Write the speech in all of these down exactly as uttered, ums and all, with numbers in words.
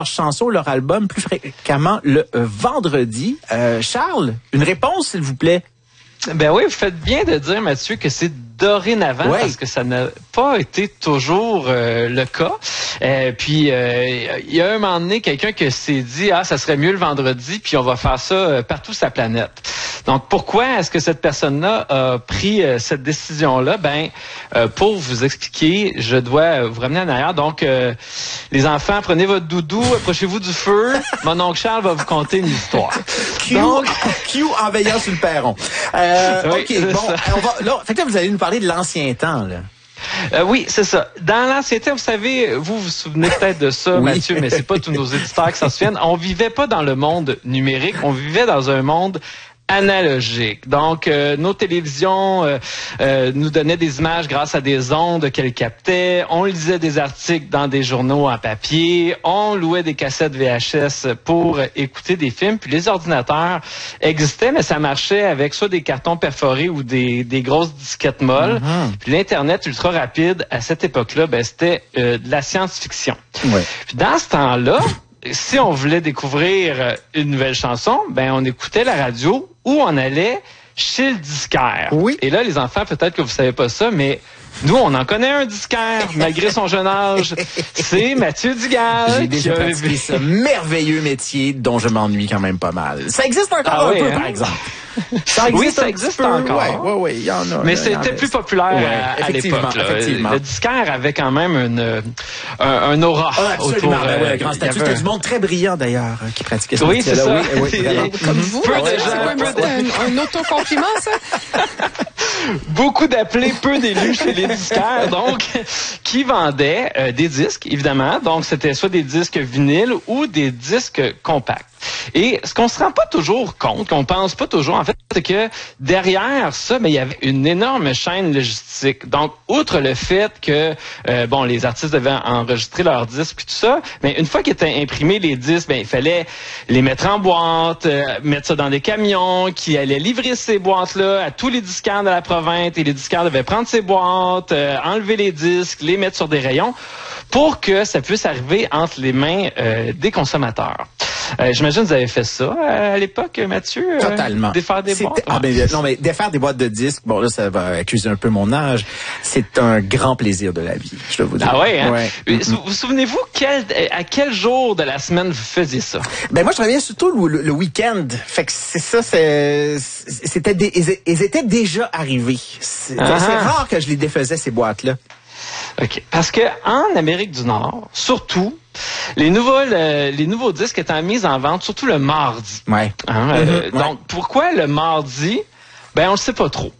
chansons, leur album plus fréquemment le euh, vendredi. Euh, Charles, une réponse, s'il vous plaît. Ben oui, vous faites bien de dire, Mathieu, que c'est dorénavant, ouais. parce que ça n'a pas été toujours euh, le cas. Euh, puis, il euh, y a un moment donné, quelqu'un qui s'est dit, ah, ça serait mieux le vendredi, puis on va faire ça euh, partout sur la planète. Donc, pourquoi est-ce que cette personne-là a pris euh, cette décision-là? Ben, euh, pour vous expliquer, je dois vous ramener en arrière. Donc, euh, les enfants, prenez votre doudou, approchez-vous du feu. Mon oncle Charles va vous conter une histoire. Q, Donc, Q en veillant sur le perron. Euh, oui, OK, bon, on va, là, fait que là, vous allez nous parler de l'ancien temps, là. Euh, oui, c'est ça. Dans l'ancien temps, vous savez, vous vous souvenez peut-être de ça, oui. Mathieu, mais c'est pas tous nos éditeurs qui s'en souviennent. On vivait pas dans le monde numérique, on vivait dans un monde analogique. Donc, euh, nos télévisions euh, euh, nous donnaient des images grâce à des ondes qu'elles captaient. On lisait des articles dans des journaux en papier. On louait des cassettes V H S pour écouter des films. Puis les ordinateurs existaient, mais ça marchait avec soit des cartons perforés ou des, des grosses disquettes molles. Mm-hmm. Puis l'Internet ultra rapide, à cette époque-là, ben, c'était euh, de la science-fiction. Ouais. Puis dans ce temps-là, si on voulait découvrir une nouvelle chanson, ben on écoutait la radio ou on allait chez le disquaire. Oui. Et là, les enfants, peut-être que vous savez pas ça, mais nous, on en connaît un disquaire, malgré son jeune âge. C'est Mathieu Dugal. J'ai déjà pratiqué ce merveilleux métier dont je m'ennuie quand même pas mal. Ça existe encore ah, un oui, peu, hein? Par exemple. Ça existe oui, ça existe peu, encore. Oui, oui, oui, il y en a. Mais c'était plus populaire ouais, à, à l'époque. Le disquaire avait quand même une, un, un aura ah, autour. Ben ouais, grand statut. C'était du monde très brillant, d'ailleurs, qui pratiquait ce oui, métier-là. Oui, c'est ça. Oui, comme vous. Peu ouais, de gens. C'était un, un auto-compliment, ça? Beaucoup d'appelés, peu d'élus chez les disquaires, donc, qui vendaient euh, des disques, évidemment. Donc, c'était soit des disques vinyles ou des disques compacts. Et ce qu'on se rend pas toujours compte, qu'on pense pas toujours, en fait, c'est que derrière ça, mais il y avait une énorme chaîne logistique. Donc, outre le fait que, euh, bon, les artistes devaient enregistrer leurs disques et tout ça, mais une fois qu'ils étaient imprimés, les disques, ben, il fallait les mettre en boîte, euh, mettre ça dans des camions, qui allaient livrer ces boîtes-là à tous les disquaires de la province, et les disquaires devaient prendre ces boîtes, euh, enlever les disques, les mettre sur des rayons, pour que ça puisse arriver entre les mains euh, des consommateurs. Euh, j'imagine que vous avez fait ça euh, à l'époque, Mathieu. Euh, Totalement. Défaire des boîtes. Ah, ben, non, mais défaire des boîtes de disques, bon là, ça va accuser un peu mon âge. C'est un grand plaisir de la vie, je dois vous dire. Ah ouais, hein? Ouais. Mm-hmm. Vous souvenez-vous quel, à quel jour de la semaine vous faisiez ça? Ben moi, je travaillais surtout le, le, le week-end. Fait que c'est ça, c'est, c'était des, ils, ils étaient déjà arrivés. C'est, uh-huh. c'est rare que je les défaisais, ces boîtes-là. OK. Parce que en Amérique du Nord, surtout, les nouveaux, euh, les nouveaux disques étaient mis en vente, surtout le mardi. Ouais. Hein, mm-hmm. euh, ouais. Donc, pourquoi le mardi? Ben, on le sait pas trop.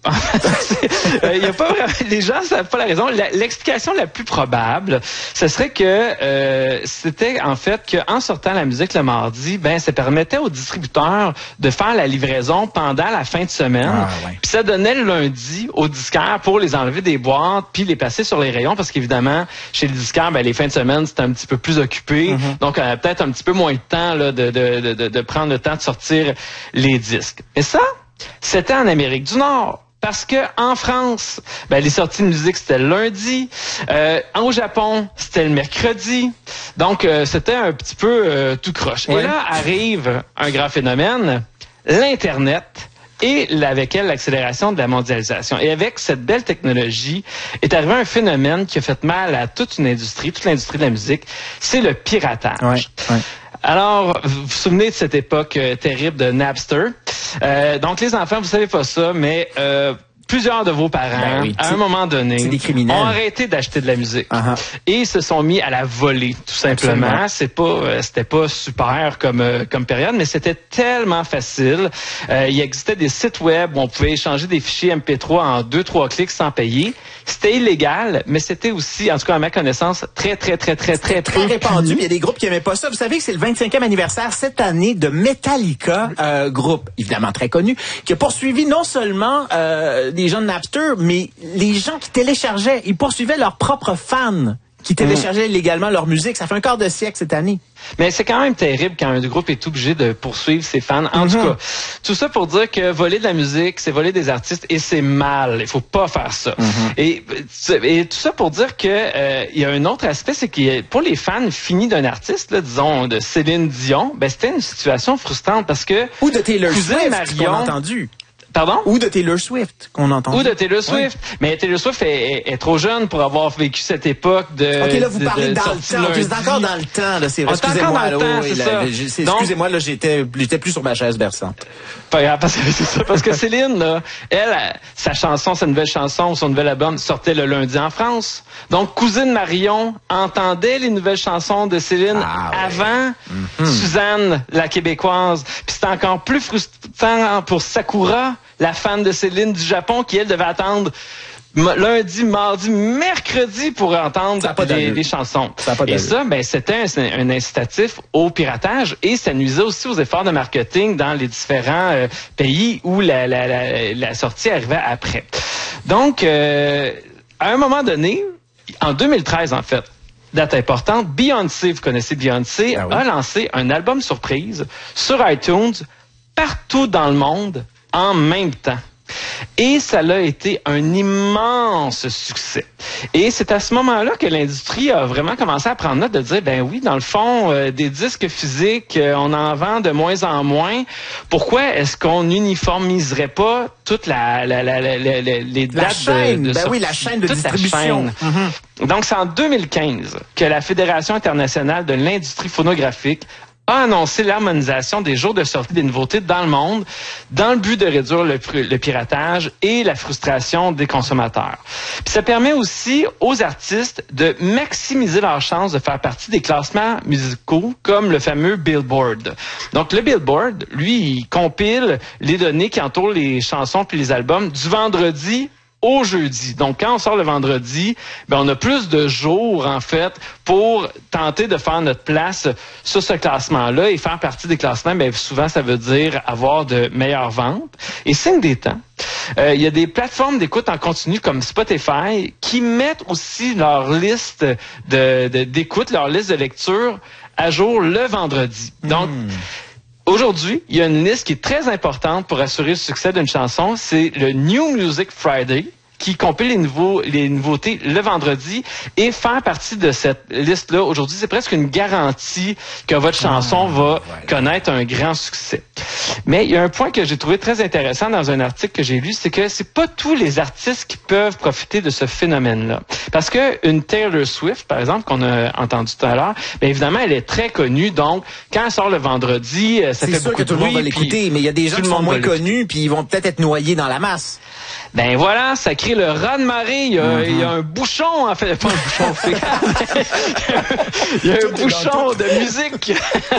euh, y a pas vraiment, les gens savent pas la raison. La, l'explication la plus probable, ce serait que euh, c'était en fait qu'en sortant la musique le mardi, ben ça permettait aux distributeurs de faire la livraison pendant la fin de semaine. Ah, ouais. Puis ça donnait le lundi aux disquaires pour les enlever des boîtes puis les passer sur les rayons parce qu'évidemment chez les disquaires, ben les fins de semaine c'était un petit peu plus occupé, mm-hmm. donc on avait peut-être un petit peu moins de temps là de de, de de de prendre le temps de sortir les disques. Et ça, c'était en Amérique du Nord. Parce que en France, ben, les sorties de musique, c'était le lundi. Euh, au Japon, c'était le mercredi. Donc, euh, c'était un petit peu euh, tout croche. Ouais. Et là arrive un grand phénomène, l'Internet. Et avec elle, l'accélération de la mondialisation. Et avec cette belle technologie, est arrivé un phénomène qui a fait mal à toute une industrie, toute l'industrie de la musique. C'est le piratage. Ouais, ouais. Alors, vous vous souvenez de cette époque euh, terrible de Napster. Euh, donc, les enfants, vous savez pas ça, mais euh, plusieurs de vos parents, ben oui, à un moment donné, ont arrêté d'acheter de la musique uh-huh. et se sont mis à la voler, tout simplement. Absolument. C'est pas, euh, c'était pas super comme euh, comme période, mais c'était tellement facile. Euh, il existait des sites web où on pouvait échanger des fichiers M P trois en deux, trois clics sans payer. C'était illégal, mais c'était aussi, en tout cas à ma connaissance, très, très, très, très, très, très répandu. Il y a des groupes qui aimaient pas ça. Vous savez que c'est le vingt-cinquième anniversaire cette année de Metallica, euh, groupe évidemment très connu, qui a poursuivi non seulement euh, des gens de Napster, mais les gens qui téléchargeaient, ils poursuivaient leurs propres fans qui téléchargeaient mmh. illégalement leur musique. Ça fait un quart de siècle cette année. Mais c'est quand même terrible quand un groupe est obligé de poursuivre ses fans. En mm-hmm. tout cas, tout ça pour dire que voler de la musique, c'est voler des artistes et c'est mal. Il faut pas faire ça. Mm-hmm. Et, et tout ça pour dire que euh, il y a un autre aspect, c'est que pour les fans finis d'un artiste, là, disons de Céline Dion, ben c'était une situation frustrante parce que ou de Taylor Swift, Marion, qu'on a entendu. Pardon? Ou de Taylor Swift, qu'on entend. Ou de Taylor Swift. Ouais. Mais Taylor Swift est, est, est trop jeune pour avoir vécu cette époque de... OK, là, vous de, parlez de dans le temps. Okay, c'est encore dans le temps, là. C'est vrai. Excusez-moi, là. Temps, oui, c'est là, ça. Excusez-moi, là, j'étais, j'étais plus sur ma chaise berçante. Pas grave, parce que c'est ça. Parce que Céline, là, elle, sa chanson, sa nouvelle chanson, son nouvel album sortait le lundi en France. Donc, Cousine Marion entendait les nouvelles chansons de Céline ah, avant ouais. mm-hmm. Suzanne, la Québécoise. Puis c'était encore plus frustrant pour Sakura, la fan de Céline du Japon, qui, elle, devait attendre lundi, mardi, mercredi pour entendre les, les chansons. Ça et ça, ben, c'était un, un incitatif au piratage et ça nuisait aussi aux efforts de marketing dans les différents euh, pays où la, la, la, la sortie arrivait après. Donc, euh, à un moment donné, en deux mille treize, en fait, date importante, Beyoncé, vous connaissez Beyoncé, ah oui. a lancé un album surprise sur iTunes partout dans le monde en même temps. Et ça a été un immense succès. Et c'est à ce moment-là que l'industrie a vraiment commencé à prendre note de dire, ben oui, dans le fond, euh, des disques physiques, euh, on en vend de moins en moins. Pourquoi est-ce qu'on uniformiserait pas toute la, la, la, la, la les dates la chaîne, de, de ben sortie, oui, la chaîne de distribution. Chaîne. Mm-hmm. Donc, c'est en deux mille quinze que la Fédération internationale de l'industrie phonographique a annoncé l'harmonisation des jours de sortie des nouveautés dans le monde dans le but de réduire le, le piratage et la frustration des consommateurs. Puis ça permet aussi aux artistes de maximiser leurs chances de faire partie des classements musicaux comme le fameux Billboard. Donc le Billboard, lui, il compile les données qui entourent les chansons puis les albums du vendredi au jeudi. Donc, quand on sort le vendredi, ben on a plus de jours, en fait, pour tenter de faire notre place sur ce classement-là et faire partie des classements. Ben souvent, ça veut dire avoir de meilleures ventes. Et signe des temps, euh, il y a des plateformes d'écoute en continu comme Spotify qui mettent aussi leur liste de, de, d'écoute, leur liste de lecture à jour le vendredi. Donc, mmh. Aujourd'hui, il y a une liste qui est très importante pour assurer le succès d'une chanson. C'est le New Music Friday qui compile les, nouveaux, les nouveautés le vendredi et faire partie de cette liste-là. Aujourd'hui, c'est presque une garantie que votre chanson va voilà. connaître un grand succès. Mais il y a un point que j'ai trouvé très intéressant dans un article que j'ai lu, c'est que c'est pas tous les artistes qui peuvent profiter de ce phénomène-là. Parce que une Taylor Swift, par exemple, qu'on a entendu tout à l'heure, bien évidemment, elle est très connue. Donc, quand elle sort le vendredi, ça c'est fait sûr beaucoup que tout de le monde bruit, va l'écouter, mais il y a des gens qui sont moins connus, puis ils vont peut-être être noyés dans la masse. Ben voilà, ça crée le raz-de-marée. Il y a, mm-hmm. il y a un bouchon, en fait, pas un bouchon fécal. Il y a un bouchon de musique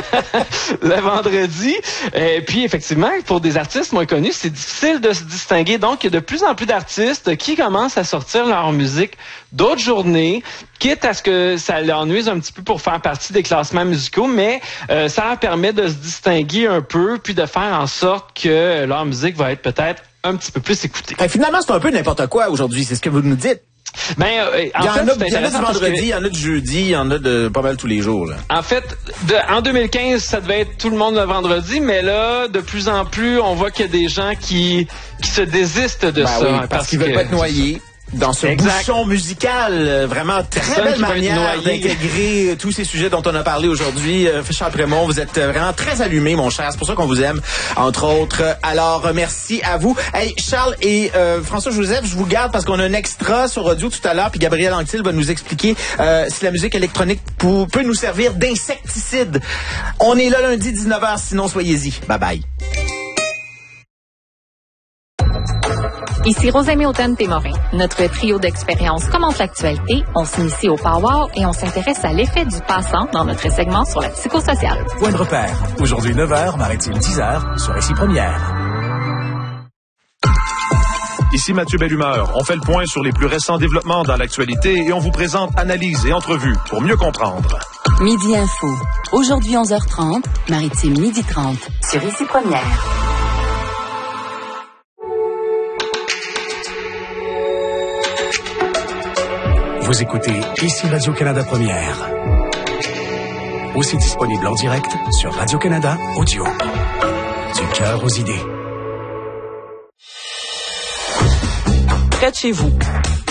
le vendredi. Et puis, effectivement, pour des artistes moins connus, c'est difficile de se distinguer. Donc, il y a de plus en plus d'artistes qui commencent à sortir leur musique d'autres journées, quitte à ce que ça leur nuise un petit peu pour faire partie des classements musicaux, mais euh, ça leur permet de se distinguer un peu, puis de faire en sorte que leur musique va être peut-être un petit peu plus écoutée. Et finalement, c'est un peu n'importe quoi aujourd'hui, c'est ce que vous nous dites. Ben, euh, en il y en fait, a, il y en a du vendredi, il y en a du jeudi, il y en a de pas mal tous les jours. Là. En fait, de, en deux mille quinze, ça devait être tout le monde le vendredi, mais là, de plus en plus, on voit qu'il y a des gens qui, qui se désistent de ben ça. Oui, parce, parce qu'ils veulent pas être noyés. Dans ce exact. bouchon musical, euh, vraiment très Personne belle manière d'intégrer tous ces sujets dont on a parlé aujourd'hui. Euh, Charles Prémont, vous êtes vraiment très allumé, mon cher. C'est pour ça qu'on vous aime, entre autres. Alors, euh, merci à vous. Hey, Charles et euh, François-Joseph, je vous garde parce qu'on a un extra sur audio tout à l'heure, puis Gabriel Anctil va nous expliquer euh, si la musique électronique pour, peut nous servir d'insecticide. On est là lundi dix-neuf heures, sinon soyez-y. Bye bye. Ici Rosemée Automne-Témorin. Notre trio d'expériences commente l'actualité, on s'initie au Power et on s'intéresse à l'effet du passant dans notre segment sur la psychosociale. Point de repère. Aujourd'hui neuf heures, Maritime dix heures, sur Ici Première. Ici Mathieu Bellumeur. On fait le point sur les plus récents développements dans l'actualité et on vous présente analyses et entrevues pour mieux comprendre. Midi Info. Aujourd'hui onze heures trente, Maritime midi trente, sur Ici Première. Vous écoutez Ici Radio-Canada Première. Aussi disponible en direct sur Radio-Canada Audio. Du cœur aux idées. Près de chez vous,